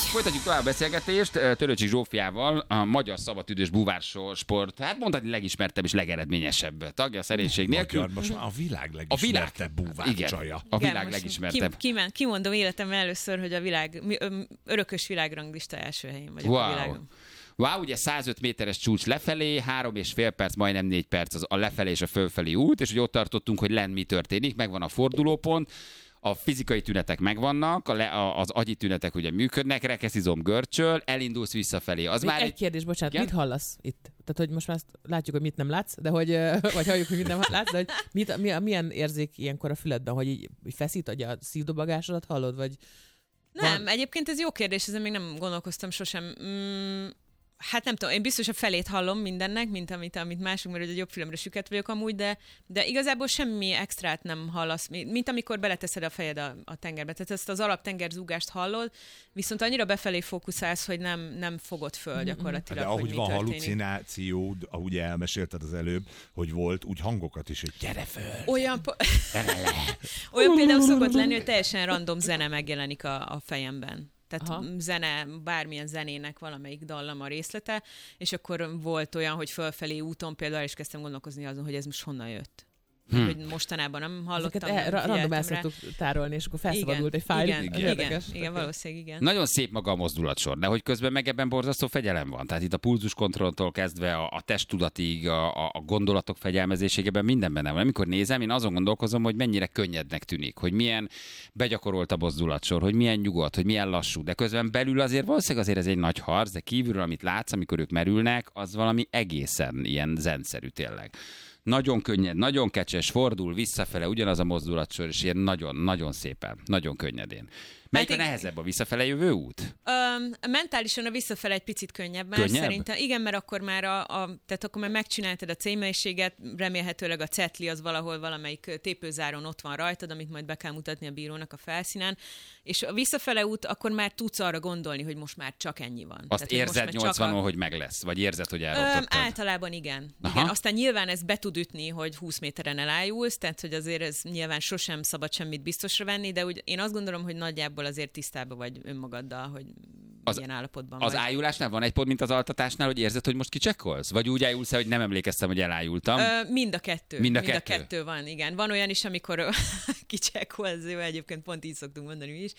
Folytatjuk tovább a beszélgetést Törőcsik Zsófiával, a magyar szabadtüdős búvársport, hát mondhatni legismertebb és legeredményesebb tagja, szerénység nélkül. Most már a világ legismertebb búvárcsaja. A világ legismertebb. Kimondom életemben először, hogy a világ, örökös világranglista első helyén vagyok a világon. Wow, ugye 105 méteres csúcs lefelé, 3,5 perc, majdnem 4 perc a lefelé és a fölfelé út, és ugye ott tartottunk, hogy lent mi történik, megvan a fordulópont, a fizikai tünetek megvannak, az agyi tünetek ugye működnek, rekeszizom görcsöl, elindulsz visszafelé. Az még már egy kérdés, bocsánat, mit hallasz itt? Tehát, hogy most már azt látjuk, hogy mit nem látsz, de hogy, vagy halljuk, hogy mit nem látsz, de hogy milyen érzék ilyenkor a füledben, hogy így feszít, hogy a szívdobagásodat hallod, vagy... Nem, egyébként ez jó kérdés, ezen még nem gondolkoztam sosem. Hát nem tudom, én biztos a felét hallom mindennek, mint amit másunk, mert egy jobb filmre süket vagyok amúgy, de igazából semmi extrát nem hallasz, mint amikor beleteszed a fejed a tengerbe. Tehát ezt az alaptengerzúgást hallod, viszont annyira befelé fókuszálsz, hogy nem fogod föl gyakorlatilag, de hogy ahogy mi van történik. halucinációd, ahogy elmesélted az előbb, hogy volt úgy hangokat is, hogy gyere föl. Olyan például szokott lenni, hogy teljesen random zene megjelenik a fejemben. Tehát zene, bármilyen zenének valamelyik dallama részlete, és akkor volt olyan, hogy fölfelé úton például is kezdtem gondolkozni azon, hogy ez most honnan jött. Hogy mostanában nem hallottam. Random el szoktuk tárolni, és akkor felszabadult egy fájl. Igen, valószínűleg igen. Nagyon szép maga a mozdulatsor, de hogy közben meg ebben borzasztó fegyelem van. Tehát itt a pulzuskontrolltól kezdve a testtudatig, a gondolatok fegyelmezésében minden benne van. Amikor nézem, én azon gondolkozom, hogy mennyire könnyednek tűnik, hogy milyen begyakorolt a mozdulatsor, hogy milyen nyugodt, hogy milyen lassú, de közben belül valószínűleg ez egy nagy harc, de kívülről, amit látsz, amikor ők merülnek, az valami egészen ilyen zenszerű tényleg. Nagyon könnyed, nagyon kecses, fordul visszafele, ugyanaz a mozdulatsor, és ilyen nagyon-nagyon szépen, nagyon könnyedén. Melyik a nehezebb, a visszafele jövő út? Mentálisan a visszafele egy picit könnyebb, mert szerintem. Igen, mert akkor már tehát akkor már megcsináltad a címmelyiséget, remélhetőleg a cetli az valahol valamelyik tépőzáron ott van rajtad, amit majd be kell mutatni a bírónak a felszínen, és a visszafele út, akkor már tudsz arra gondolni, hogy most már csak ennyi van. Azt tehát, érzed 80-on, hogy meg lesz? Vagy érzed, hogy elrontottad? Általában igen. Aztán nyilván ez be tud ütni, hogy 20 méteren elájulsz, tehát hogy azért ez nyilván sosem szabad semmit biztosra venni, de úgy én azt gondolom, hogy nagyjából azért tisztában vagy önmagaddal, hogy milyen állapotban az vagy. Az ájulásnál van egy pont, mint az altatásnál, hogy érzed, hogy most kicsekkolsz? Vagy úgy ájulsz, hogy nem emlékeztem, hogy elájultam? Mind a kettő. Mind a kettő van, igen. Van olyan is, amikor kicsekkolsz, egyébként pont így szoktunk mondani mi is,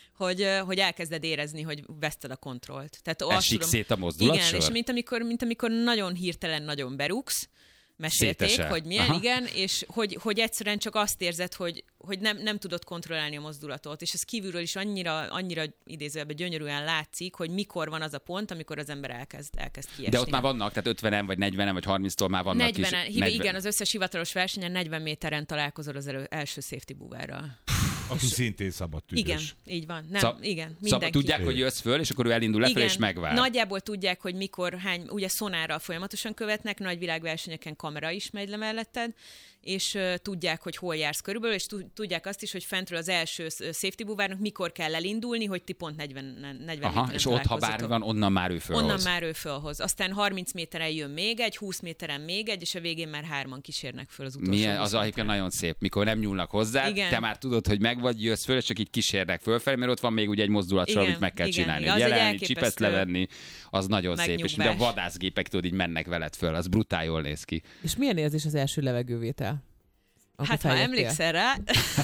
hogy elkezded érezni, hogy veszted a kontrollt. Tehát esik szét a mozdulatsor? Igen, és mint amikor nagyon hirtelen nagyon berúgsz, mesélték, szétesel. Hogy milyen, igen, és hogy egyszerűen csak azt érzed, hogy nem tudod kontrollálni a mozdulatot, és ez kívülről is annyira idézőjelben gyönyörűen látszik, hogy mikor van az a pont, amikor az ember elkezd kiesni. De ott már vannak, tehát 50-en, vagy 40-en, vagy 30-tól már vannak 40-en, igen, az összes hivatalos versenyen 40 méteren találkozol az első safety búvárral. Aki szintén szabadtüdős. Igen, így van. Igen, mindenki. Tudják, hogy jössz föl, és akkor ő elindul lefelé, és megvár. Nagyjából tudják, hogy mikor, ugye szonárral folyamatosan követnek, nagy világversenyeken kamera is megy le melletted, és tudják, hogy hol jársz körülbelül, és tudják azt is, hogy fentről az első safety búvárnak mikor kell elindulni, hogy ti pont 40 méteren és ott, ha bármi van, onnan már ő fölhoz. Onnan már ő fölhoz. Aztán 30 méteren jön még egy, 20 méteren még egy, és a végén már 3-an kísérnek föl az utolsó. Az egyébként nagyon szép, mikor nem nyúlnak hozzá, te már tudod, hogy megvagy, jössz föl, és csak így kísérnek fölfelé, mert ott van még ugye egy mozdulatsor, amit meg kell csinálni. Jelenni, csipeszt levenni, az nagyon szép, és mint a vadászgépek tudod, így mennek veled föl, az brutál jól néz ki. És milyen érzés az első levegővétel? Hát ha emlékszel rá,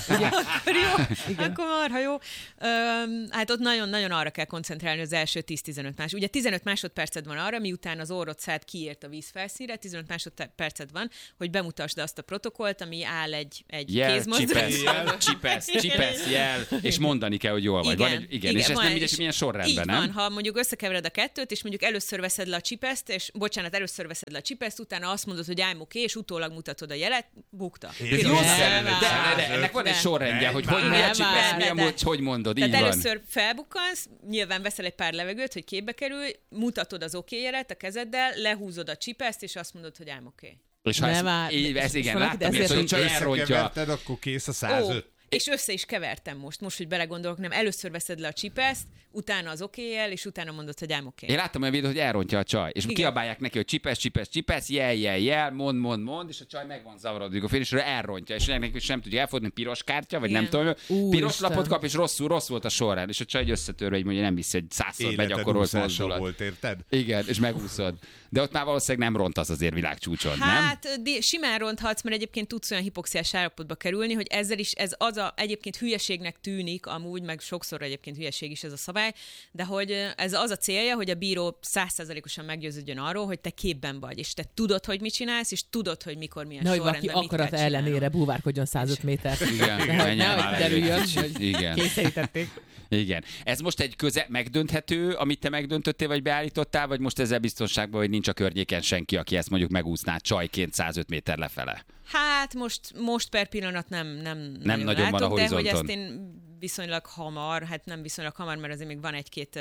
akkor marha jó. Hát ott nagyon-nagyon arra kell koncentrálni az első 10-15 másodperc. Ugye 15 másodperced van arra, miután az orrod szád kiért a vízfelszínre, 15 másodperced van, hogy bemutasd azt a protokollt, ami áll egy kézmozdulásban. Csipesz, jel, és mondani kell, hogy jól vagy. Igen, és ez nem mindegy, milyen sorrendben, nem? Van, ha mondjuk összekevered a kettőt, és mondjuk először veszed le a csipeszt, utána azt mondod, hogy I'm okay, és utólag mutatod a jelet, bukta. De ennek van egy sorrendje, hogy milyen csipesz, hogy mondod, így van. Tehát először felbukkansz, nyilván veszel egy pár levegőt, hogy képbe kerülj, mutatod az oké-jelet a kezeddel, lehúzod a csipeszt, és azt mondod, hogy I'm okay. És ha ez igen, láttam, hogy csak elrontja. Összekeverted, akkor kész a 105. És össze is kevertem most, hogy belegondolok, nem először veszed le a csipeszt, utána az okéjel, és utána mondod, hogy I'm okay. Én láttam olyan videót, hogy elrontja a csaj, és kiabálják neki, hogy csipesz, jel, mond, és a csaj meg van zavarodva, és elrontja, és neki sem tudja elfordulni, piros kártya, vagy nem tudom, piros lapot kap, és rossz volt a során, és a csaj összetörve, hogy mondja, nem hiszi, hogy 100-szor begyakorolt mozdulat. Volt, érted? Igen, és megúszod. De ott már valószínűleg nem rontasz azért világcsúcson, nem? Hát simán ronthatsz, mert egyébként tudsz olyan hipoxiás állapotba kerülni, hogy ezzel is ez egyébként hülyeségnek tűnik, amúgy, meg sokszor egyébként hülyeség is ez a szabály, de hogy ez az a célja, hogy a bíró 100%-osan meggyőződjön arról, hogy te képben vagy, és te tudod, hogy mit csinálsz, és tudod, hogy mikor milyen sorrendben mit kell csinálni. Hogy valaki akarat ellenére búvárkodjon 105 métert. Igen, nehogy derüljön, hogy kényszerítették. Igen. Ez most egy megdönthető, amit te megdöntöttél, vagy beállítottál, vagy most ezzel biztonságban, hogy nincs a környéken senki, aki ezt mondjuk megúszná csajként 105 méter lefele? Hát most per pillanat nem nagyon látok, van a horizonton. de hogy ezt én viszonylag hamar, hát nem viszonylag hamar, mert azért még van egy-két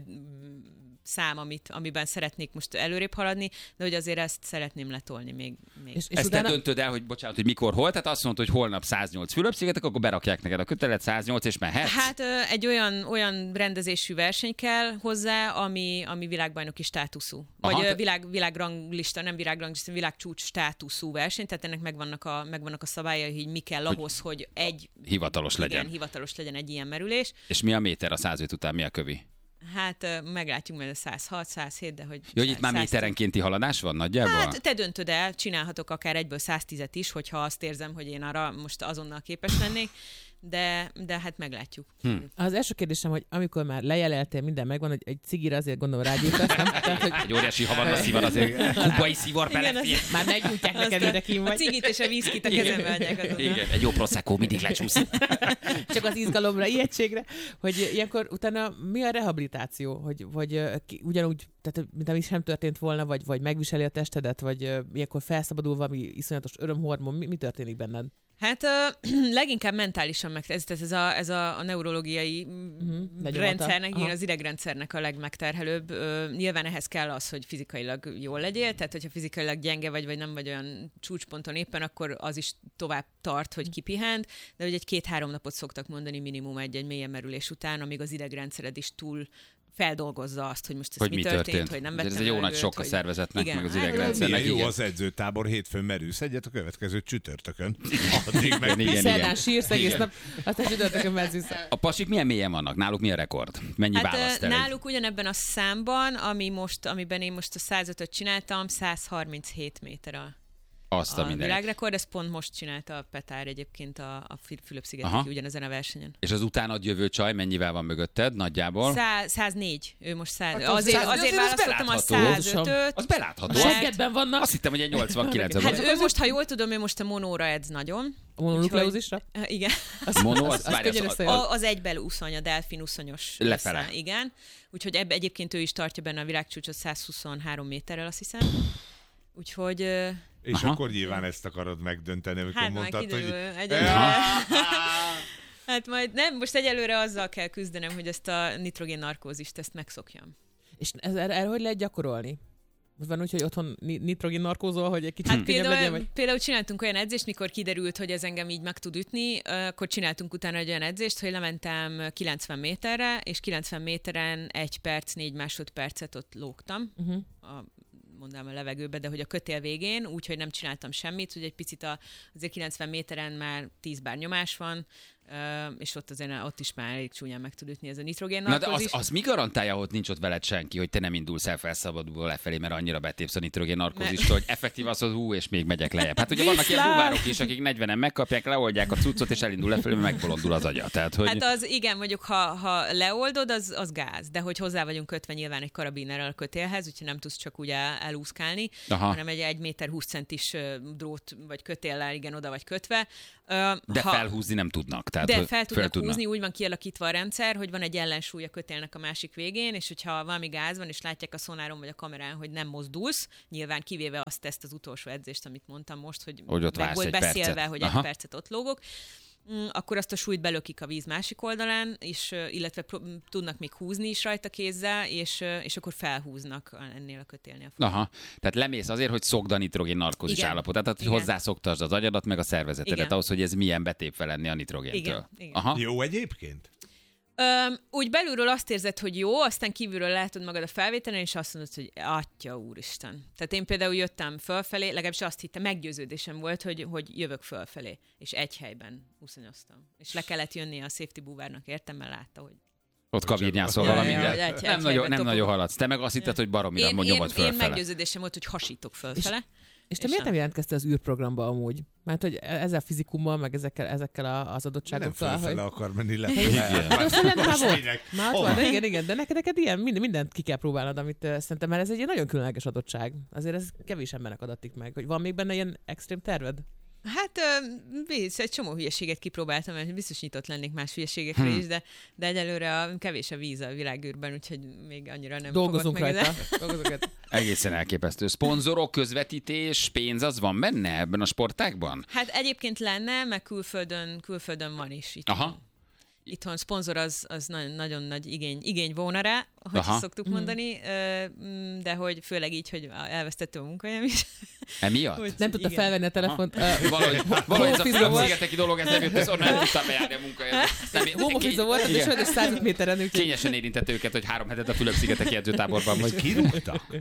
szám, amiben szeretnék most előrébb haladni, de hogy azért ezt szeretném letolni még. És ezt utána... te döntöd el, hogy mikor, hol? Tehát azt mondod, hogy holnap 108 Fülöp-szigetek, akkor berakják neked a kötelet 108, és mehetsz? Hát egy olyan rendezésű verseny kell hozzá, ami világbajnoki státuszú. Vagy világranglista, nem világranglista, világcsúcs státuszú verseny, tehát ennek megvannak a szabályai, hogy mi kell ahhoz, hogy hivatalos legyen egy ilyen merülés. És mi a méter a 105 után, mi a kövi? Hát meglátjuk majd a 106, 107, de hogy... Jó, hogy itt már méterenkénti haladás van nagyjából? Hát te döntöd el, csinálhatok akár egyből 110-et is, hogyha azt érzem, hogy én arra most azonnal képes lennék, de hát meglátjuk. Az első kérdésem, hogy amikor már lejeleltél, minden megvan, hogy egy cigire azért gondolom rágyújtasz, nem? Tehát, hogy... Egy óriási havanna szívar azért, kubai szívar belefér. Már megnyújtják neked, ide kín vagy. A cigit és a viszkit a kezembe adják azonnal. Igen, egy jó prosecco mindig lecsúsz. Csak az izgalomra, ijegységre, hogy ilyenkor utána mi a rehabilitáció? Hogy ugyanúgy, tehát mint ami sem történt volna, vagy megviseli a testedet, vagy ilyenkor felszabadul valami iszonyatos örömhormon, mi történik benned? Hát leginkább mentálisan ez a neurológiai rendszernek, igen, az idegrendszernek a legmegterhelőbb. Nyilván ehhez kell az, hogy fizikailag jól legyél, tehát hogyha fizikailag gyenge vagy nem vagy olyan csúcsponton éppen, akkor az is tovább tart, hogy kipihent, de hogy egy 2-3 napot szoktak mondani minimum egy mélyen merülés után, amíg az idegrendszered is túl feldolgozza azt, hogy most ez mi történt, hogy nem vettem. Ez egy jó nagy sok a szervezetnek, igen, meg az idegrendszernek. Jó az edzőtábor, hétfőn merülsz egyet, a következő csütörtökön. Szerdán sírsz egész nap, aztán csütörtökön mehetsz vissza. A pasik milyen mélyen vannak? Náluk mi a rekord? Mennyi választ el? Náluk ugyanebben a számban, amiben én most a 105-öt csináltam, 137 méter a világrekord, ezt pont most csinálta a Petár egyébként a Fülöp-szigeteki ugyanezen a versenyen. És az utánad jövő csaj mennyivel van mögötted nagyjából? 104. Ő most 100. Hát azért választottam a 105-öt. Az belátható. Seggedben vannak. Azt hittem, hogy egy 89. Hát ő most, ha jól tudom, ő most a monóra edz nagyon. A mononukleózisra? Igen. Az egybel úszony, a delfin úszonyos. Lefele. Igen. Úgyhogy egyébként ő is tartja benne a világcsúcsot 123 méterrel, azt hiszem. Úgyhogy... És akkor nyilván ezt akarod megdönteni, amikor mondtad, hogy... Hát majd nem, most egyelőre azzal kell küzdenem, hogy ezt a nitrogén narkózist, ezt megszokjam. És erre hogy lehet gyakorolni? Van úgy, hogy otthon nitrogén narkózol, hogy egy kicsit hát például csináltunk olyan edzést, mikor kiderült, hogy ez engem így meg tud ütni, akkor csináltunk utána egy olyan edzést, hogy lementem 90 méterre, és 90 méteren 1 perc, 4 másodpercet ott lógtam. Mondám a levegőbe, de hogy a kötél végén, úgyhogy nem csináltam semmit, hogy egy picit azért 90 méteren már 10 bár nyomás van, és ott is már elég csúnyán meg tud ütni ez a nitrogén narkózis. Na de az mi garantálja, hogy nincs ott veled senki, hogy te nem indulsz el felszabadulva lefelé, mert annyira betépsz a nitrogén narkózist, hogy effektív az, hogy és még megyek lejjebb. Hát ugye vannak ilyen buvárok is, akik 40-en megkapják, leoldják a cuccot, és elindul lefelé, mert megbolondul az agya. Tehát, hogy... Hát az igen, mondjuk ha leoldod, az gáz, de hogy hozzá vagyunk kötve nyilván egy karabinerrel a kötélhez, úgyhogy nem tudsz csak úgy elúszkálni, hanem egy 1 méter 20 centis drót vagy kötéllel igen oda vagy kötve. De felhúzni nem tudnak. Tehát de fel tudnak húzni, úgy van kialakítva a rendszer, hogy van egy ellensúly a kötélnek a másik végén, és hogyha valami gáz van, és látják a szonáron vagy a kamerán, hogy nem mozdulsz, nyilván kivéve ezt az utolsó edzést, amit mondtam most, hogy ott meg volt beszélve, percet. hogy 1 percet ott lógok, akkor azt a súlyt belökik a víz másik oldalán, és, illetve tudnak még húzni is rajta kézzel, és akkor felhúznak ennél a kötélnél. Aha, tehát lemész azért, hogy szokd a nitrogén narkózis állapotát, tehát hogy hozzászoktasd az agyadat meg a szervezetedet ahhoz, hogy ez milyen betépve lenni a nitrogéntől. Igen. Aha. Jó egyébként? Úgy belülről azt érzed, hogy jó, aztán kívülről látod magad a felvételen, és azt mondod, hogy atya úristen. Tehát én például jöttem fölfelé, legalábbis azt hittem, meggyőződésem volt, hogy jövök fölfelé, és egy helyben úszonyoztam. És le kellett jönni a safety búvárnak, értem, mert látta, hogy... Ott kabírnyászol valamire. Nem nagyon haladsz. Te meg azt hitted, hogy baromira nyomod fölfele. Én meggyőződésem volt, hogy hasítok fölfele. És te miért nem jelentkeztél az űrprogramba amúgy? Mert hogy ezzel fizikummal, meg ezekkel az adottságokkal... Nem fölfele akar menni le. Már ott van, de igen, de neked ilyen mindent ki kell próbálnod, amit szerintem, mert ez egy ilyen nagyon különleges adottság. Azért ez kevés embernek adatik meg. Hogy van még benne ilyen extrém terved? Hát egy csomó hülyeséget kipróbáltam, mert biztos nyitott lennék más hülyeségekre is, de egyelőre kevés a víz a világűrben, úgyhogy még annyira nem Dolgozunk fogok meg. rajta. Egészen elképesztő. Szponzorok, közvetítés, pénz, az van benne ebben a sportágban? Hát egyébként lenne, meg külföldön van is. Itthon szponzor az nagyon nagy igény volna rá, hogy szoktuk mondani, de hogy főleg így, hogy elvesztettem a munkahelyem is. Emiatt? Nem tudta felvenni a telefont. Valahogy ez a Fülöp-szigeteki dolog, ez nem jött, ez onnan nem tudtam bejárni a munkahelyet. Homofizó volt, és olyan 105 méteren. Kényesen érintette őket, hogy 3 hetet a Fülöp-szigeteki edzőtáborban vagy. Kirúgtak?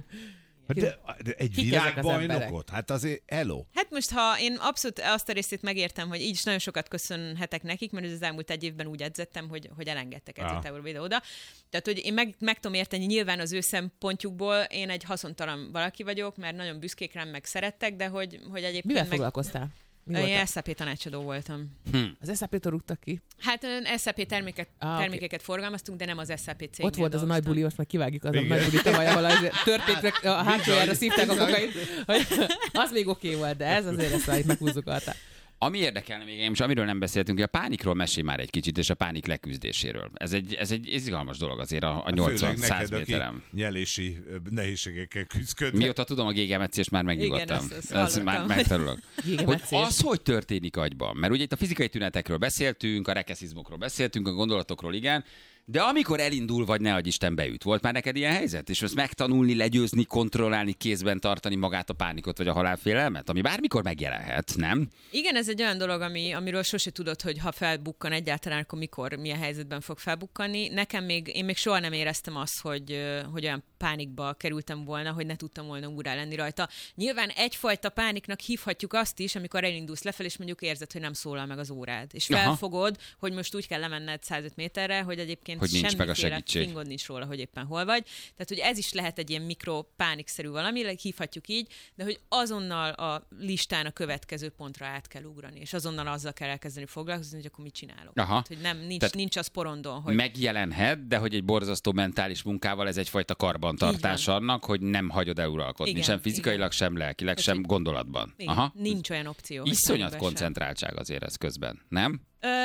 De egy világbajnokot? Hát azért eló. Hát most, ha én abszolút azt a részét megértem, hogy így is nagyon sokat köszönhetek nekik, mert az elmúlt egy évben úgy edzettem, hogy elengedtek edzőtáborba ide-oda. Tehát, hogy én meg tudom érteni, nyilván az ő szempontjukból én egy haszontalan valaki vagyok, mert nagyon büszkék rám, meg szerettek, de hogy egyébként... Mivel foglalkoztál? Én SAP tanácsadó voltam. Az SAP-től rúgtak ki? Hát SAP termékeket forgalmaztunk, de nem az SAP cégnél. Ott volt az a nagy buli, most meg kivágjuk az a nagy buli tavaly, ahol történt, a hátuljára szívták a kokain, hogy az még oké volt, de ez azért ezt már itt meghúzzuk a határ. Ami érdekelne még, és amiről nem beszéltünk, hogy a pánikról mesélj már egy kicsit, és a pánik leküzdéséről. Ez egy izgalmas dolog azért a 80-100 méterem. Nyelési nehézségekkel küzdködnek. Mióta tudom a gégemetszést, már megnyugodtam. Ez már megtanulok. Hogy az, hogy történik agyban? Mert ugye itt a fizikai tünetekről beszéltünk, a rekeszizmokról beszéltünk, a gondolatokról igen, de amikor elindul, vagy ne adj Isten beüt, volt már neked ilyen helyzet? És ezt megtanulni, legyőzni, kontrollálni, kézben tartani magát a pánikot, vagy a halálfélelmet? Ami bármikor megjelenhet, nem? Igen, ez egy olyan dolog, amiről sose tudod, hogy ha felbukkan egyáltalán, akkor milyen helyzetben fog felbukkanni. Én még soha nem éreztem azt, hogy olyan pánikba kerültem volna, hogy ne tudtam volna úrrá lenni rajta. Nyilván egyfajta pániknak hívhatjuk azt is, amikor elindulsz lefelé, és mondjuk érzed, hogy nem szólal meg az órád. És felfogod, hogy most úgy kell lemenned 105 méterre, hogy egyébként hogy nincs meg a segítség. Fingod nincs róla, hogy éppen hol vagy. Tehát, hogy ez is lehet egy ilyen mikropánikszerű valami, hívhatjuk így, de hogy azonnal a listán a következő pontra át kell ugrani, és azonnal azzal kell elkezdeni foglalkozni, hogy akkor mit csinálok. Tehát, hogy nincs az porondon, hogy... Megjelenhet, de hogy egy borzasztó mentális munkával ez egyfajta karbantartás annak, hogy nem hagyod eluralkodni. Igen, sem fizikailag, sem lelkileg, tehát, sem gondolatban. Igen, nincs olyan opció. Iszonyat koncentráltság azért ez közben, nem?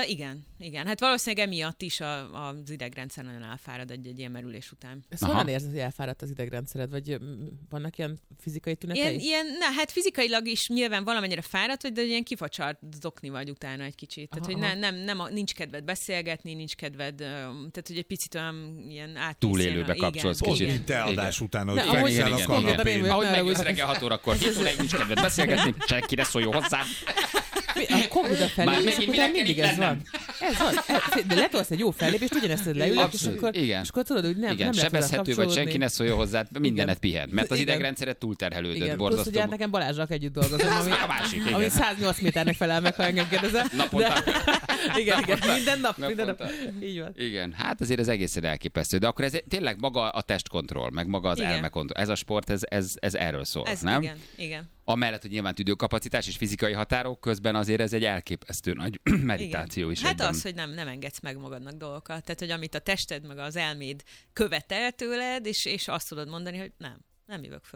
Igen. Hát valószínűleg emiatt is az idegrendszer nagyon elfárad egy ilyen merülés után. Ezt honnan érzed, hogy elfáradt az idegrendszered? Vagy vannak ilyen fizikai tünetei? Hát fizikailag is nyilván valamennyire fáradt vagy, de ilyen kifacsart zokni vagy utána egy kicsit. Tehát, hogy nincs kedved beszélgetni, nincs kedved, tehát, hogy egy picit olyan ilyen túlélőbe kapcsolsz kicsit. Mint te adás után, hogy fekszel a kanapén. Ahogy megjössz reggel 6 órakor, nincs kedved beszélgetni, senki ne szóljon hozzá. A komputer fellépés után mindig ez van. Ez van. De letolsz egy jó fellépést, ugyanezt leülök, és akkor tudod, hogy nem lehet sebezhető, vagy senki ne szóljon hozzá, mindenet pihen, mert az idegrendszeret túlterhelődött, borzasztó. Plusz, ugye nekem Balázsral együtt dolgozom, ami 108 méternek felel meg, ha engem kérdezel. Naponta. Igen, minden nap. Így van. Igen, hát azért ez egészen elképesztő, de akkor ez tényleg maga a testkontroll, meg maga az elmekontroll. Ez a sport, ez erről szól, nem? Igen. Amellett, hogy nyilván tüdőkapacitás és fizikai határok közben azért ez egy elképesztő nagy meditáció is. Hát az, hogy nem engedsz meg magadnak dolgokat. Tehát, hogy amit a tested meg az elméd követel tőled, és azt tudod mondani, hogy nem jövök föl.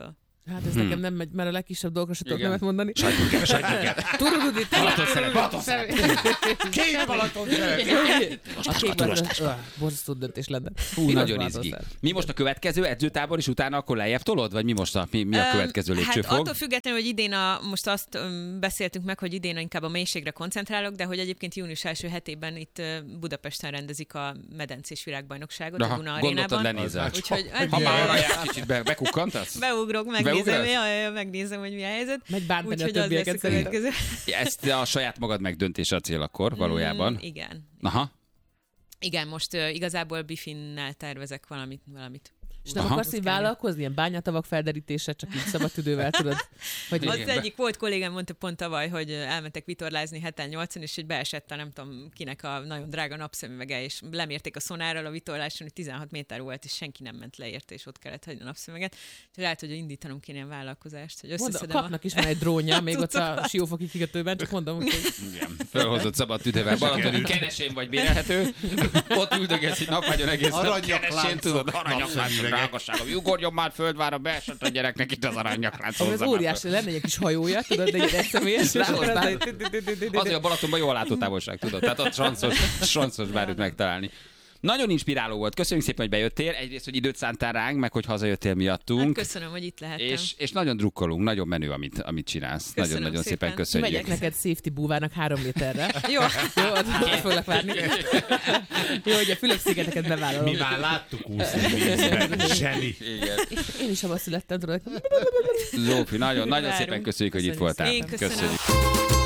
Hát ez nekem nem megy, mert a legkisebb dolgokra se tudok Igen. nemet mondani. Sajtburger. Turududit. Balaton szeret. Két Balaton szeret. A kék Balaton. Borzasztó döntés lenne. Hú, nagyon izgi. Mi most a következő edzőtábor, és utána akkor lejjebb tolod? Vagy mi most mi a következő Hát lépcsőfok? attól függetlenül, hogy idén most azt beszéltünk meg, hogy idén inkább a mélységre koncentrálok, de hogy egyébként június első hetében itt Budapesten rendezik a medencés világbajnokságot a Duna gondoltad, arénában. lenézel. Úgyhogy Ha már arra kicsit bekukkantasz? beugrok, megnézem, hogy mi a helyzet. Megy bántani a Úgyhogy az lesz többieket a szerintem. következő. Ezt a saját magad megdöntése a cél akkor valójában. Igen. Aha. Igen, most igazából Bifinnel tervezek valamit. És nem Aha. akarsz így vállalkozni? Ilyen bányatavak felderítése, csak így szabad tüdővel, tudod? Hogy Az Igen. egyik volt kollégám mondta pont tavaly, hogy elmentek vitorlázni 7-8-on, és hogy beesett a nem tudom kinek a nagyon drága napszemüvege, és lemérték a szonárral a vitorláson, hogy 16 méter volt, és senki nem ment le érte, és ott kellett hagyni a napszemüveget. Úgyhogy lehet, hogy indítanom kéne ilyen vállalkozást, hogy összeszedem kapnak is már egy drónja, még ott a cuccokat. Siófoki kikötőben, csak mondom, hogy Igen. Fölhozott szabad tüdővel. Balatoni kenesén vagy bérelhető. Ott üldögesz egy napágyon egész nap Aranyakláncok. kenesén, tudod, aranyakláncok, drágaságom. Ugorjon már földvára, beesett a gyereknek itt az aranyaklánc. ez óriási, lenne egy kis hajója, tudod, de egy egyszemélyes, és akkor az Azért a Balatonban jól látótávolság, tudod. Tehát ott sanszos bármit megtalálni. Nagyon inspiráló volt. Köszönjük szépen, hogy bejöttél. Egyrészt, hogy időt szántál ránk, meg hogy hazajöttél Hát miattunk. köszönöm, hogy itt lehettem. És nagyon drukkolunk, nagyon menő, amit csinálsz. Köszönöm Nagyon-nagyon szépen szépen. köszönjük. megyek neked safety búvának 3 méterre. Jó, Jó, ott foglak várni. Jó, hogy a Fülöp-szigeteket bevállalom. Mi már láttuk úszni vízben. Zseni. Igen. Én is abban születtem, tudod. Zsófi, nagyon szépen Várunk. köszönjük, hogy itt Köszönjük voltál. Én köszönöm.